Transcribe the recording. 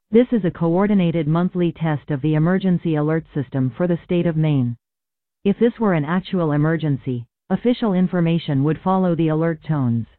This is a coordinated monthly test of the emergency alert system for the state of Maine. If this were an actual emergency, official information would follow the alert tones.